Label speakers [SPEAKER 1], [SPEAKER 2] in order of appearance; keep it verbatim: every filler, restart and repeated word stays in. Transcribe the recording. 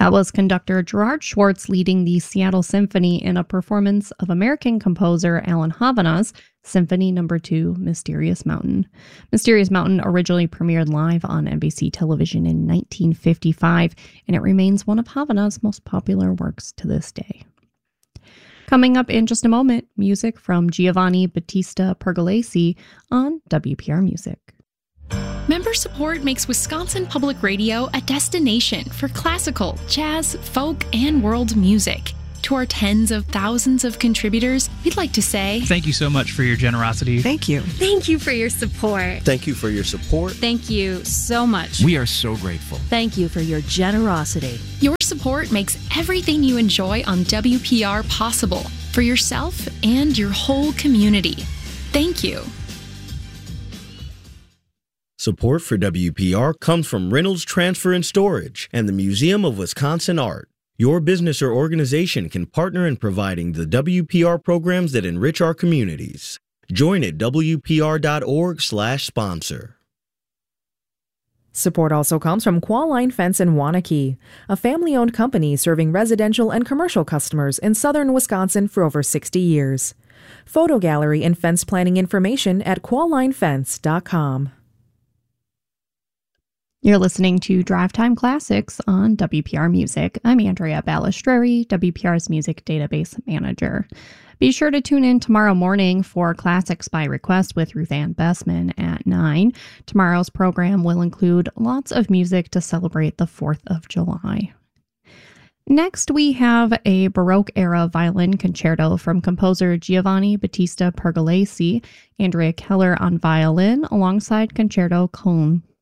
[SPEAKER 1] That was conductor Gerard Schwartz leading the Seattle Symphony in a performance of American composer Alan Havana's Symphony Number two, Mysterious Mountain. Mysterious Mountain originally premiered live on N B C television in nineteen fifty-five, and it remains one of Havana's most popular works to this day. Coming up in just a moment, music from Giovanni Battista Pergolesi on W P R Music.
[SPEAKER 2] Member support makes Wisconsin Public Radio a destination for classical, jazz, folk, and world music. To our tens of thousands of contributors, we'd like to say
[SPEAKER 3] thank you so much for your generosity.
[SPEAKER 4] Thank you.
[SPEAKER 5] Thank you for your support.
[SPEAKER 6] Thank you for your support.
[SPEAKER 7] Thank you so much.
[SPEAKER 8] We are so grateful.
[SPEAKER 9] Thank you for your generosity.
[SPEAKER 2] Your support makes everything you enjoy on W P R possible for yourself and your whole community. Thank you.
[SPEAKER 6] Support for W P R comes from Reynolds Transfer and Storage and the Museum of Wisconsin Art. Your business or organization can partner in providing the W P R programs that enrich our communities. Join at W P R dot org slash sponsor.
[SPEAKER 10] Support also comes from Qualline Fence in Waunakee, a family-owned company serving residential and commercial customers in southern Wisconsin for over sixty years. Photo gallery and fence planning information at qualline fence dot com.
[SPEAKER 1] You're listening to Drive Time Classics on W P R Music. I'm Andrea Balistreri, W P R's Music Database Manager. Be sure to tune in tomorrow morning for Classics by Request with Ruth Ann Bessman at nine. Tomorrow's program will include lots of music to celebrate the fourth of July. Next, we have a Baroque-era violin concerto from composer Giovanni Battista Pergolesi, Andrea Keller on violin, alongside Concerto Cone.